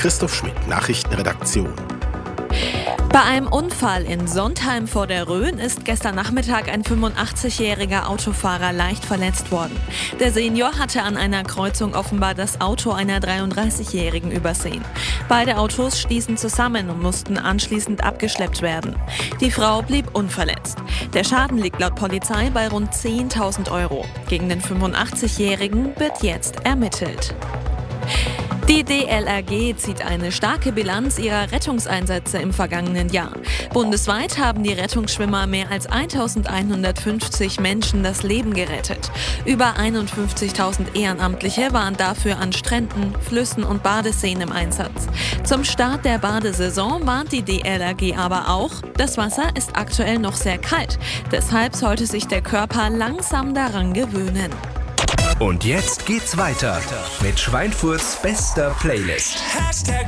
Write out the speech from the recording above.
Christoph Schmidt, Nachrichtenredaktion. Bei einem Unfall in Sontheim vor der Rhön ist gestern Nachmittag ein 85-jähriger Autofahrer leicht verletzt worden. Der Senior hatte an einer Kreuzung offenbar das Auto einer 33-Jährigen übersehen. Beide Autos stießen zusammen und mussten anschließend abgeschleppt werden. Die Frau blieb unverletzt. Der Schaden liegt laut Polizei bei rund 10.000 Euro. Gegen den 85-Jährigen wird jetzt ermittelt. Die DLRG zieht eine starke Bilanz ihrer Rettungseinsätze im vergangenen Jahr. Bundesweit haben die Rettungsschwimmer mehr als 1.150 Menschen das Leben gerettet. Über 51.000 Ehrenamtliche waren dafür an Stränden, Flüssen und Badeseen im Einsatz. Zum Start der Badesaison warnt die DLRG aber auch, das Wasser ist aktuell noch sehr kalt. Deshalb sollte sich der Körper langsam daran gewöhnen. Und jetzt geht's weiter mit Schweinfurts bester Playlist.